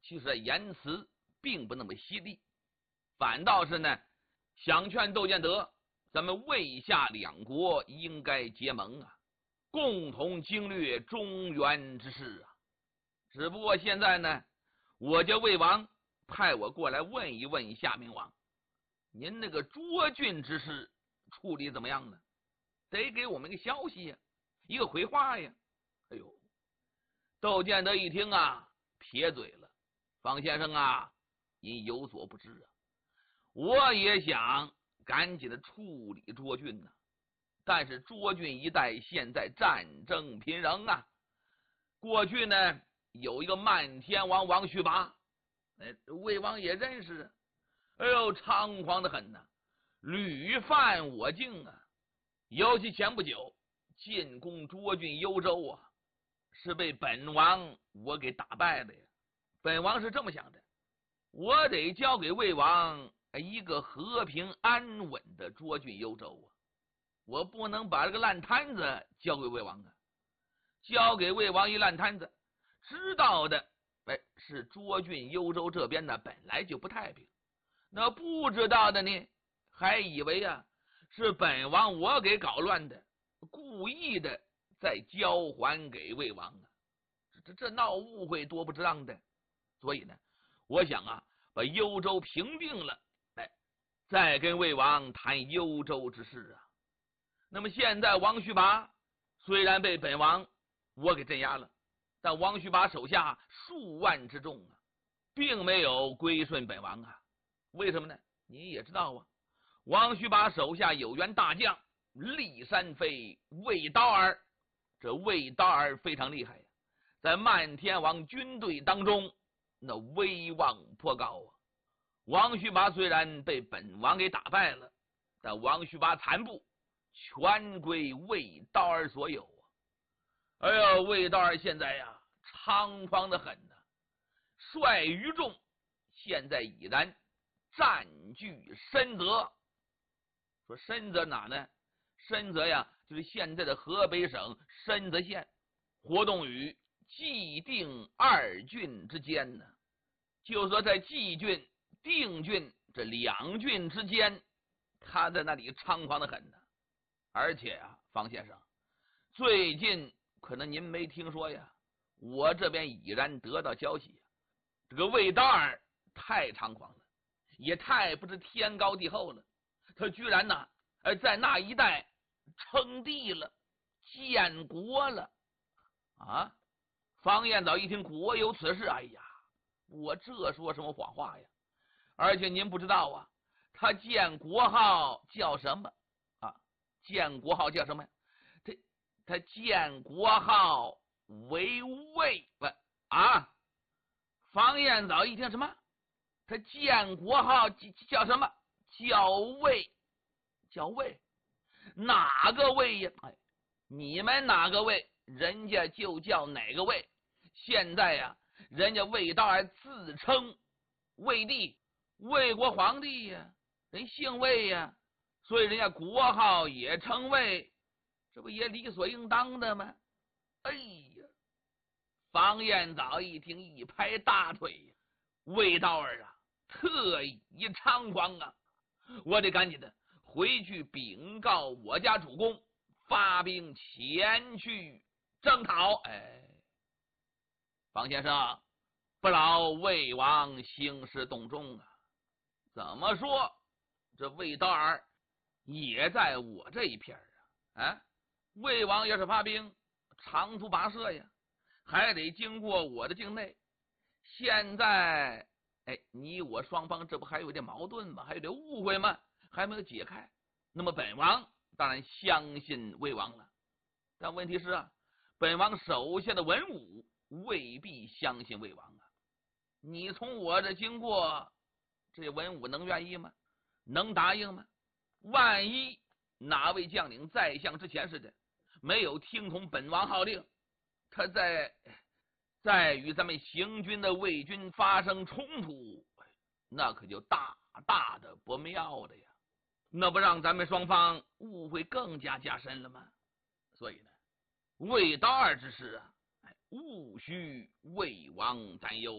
其实言辞并不那么犀利，反倒是呢想劝窦建德，咱们魏夏两国应该结盟啊，共同经略中原之事啊。只不过现在呢，我家魏王派我过来问一问夏明王，您那个涿郡之事处理怎么样呢？得给我们一个消息呀，一个回话呀。哎呦，窦建德一听啊，撇嘴了。方先生啊，您有所不知啊，我也想赶紧的处理涿郡呢，但是涿郡一带现在战争频仍啊。过去呢有一个漫天王王须拔，魏王也认识，哎呦，猖狂的很呐，屡犯我境啊。尤其前不久进攻涿郡幽州啊，是被本王我给打败的呀。本王是这么想的，我得交给魏王一个和平安稳的涿郡幽州啊，我不能把这个烂摊子交给魏王啊。交给魏王一烂摊子，知道的是涿郡幽州这边呢本来就不太平，那不知道的呢还以为啊是本王我给搞乱的，故意的再交还给魏王啊，这闹误会多不值当的。所以呢，我想啊，把幽州平定了，再跟魏王谈幽州之事啊。那么现在王须拔虽然被本王我给镇压了，但王须拔手下数万之众啊，并没有归顺本王啊。为什么呢？你也知道啊，王须拔手下有员大将骊山飞、魏刀儿，这魏刀儿非常厉害呀，在漫天王军队当中那威望颇高啊。王须拔虽然被本王给打败了，但王须拔残部全归魏刀儿所有啊。哎呦，魏刀儿现在呀猖狂的很呐，率余众现在已然占据深泽。说深泽哪呢？深泽呀就是现在的河北省深泽县，活动于济定二郡之间呢。就说在济郡、定郡这两郡之间，他在那里猖狂的很呢。而且啊，方先生，最近可能您没听说呀，我这边已然得到消息，这个魏刀儿太猖狂了，也太不知天高地厚了，他居然呢在那一带称帝了，建国了啊！方彦藻一听国有此事，哎呀，我这说什么谎话呀？而且您不知道啊，他建国号叫什么啊？建国号叫什么呀？他建国号为魏啊！方彦藻一听什么？他建国号叫什么？叫魏，叫魏？哪个魏呀？你们哪个魏？人家就叫哪个魏。现在呀，人家魏刀儿自称魏帝，魏国皇帝呀，人姓魏呀，所以人家国号也称魏，这不也理所应当的吗？哎呀，方彦藻一听一拍大腿呀，魏刀儿啊，特以猖狂啊！我得赶紧的回去禀告我家主公，发兵前去征讨。方先生，不劳魏王兴师动众啊！怎么说，这魏刀儿也在我这一片啊！魏王要是发兵，长途跋涉呀，还得经过我的境内。现在，你我双方这不还有点矛盾吗？还有点误会吗？还没有解开。那么本王当然相信魏王了，但问题是啊，本王手下的文武未必相信魏王啊。你从我这经过，这文武能愿意吗？能答应吗？万一哪位将领在相之前似的，没有听从本王号令，他在与咱们行军的魏军发生冲突，那可就大大的不妙了呀，那不让咱们双方误会更加加深了吗？所以呢，魏刀儿之事啊，勿需魏王担忧。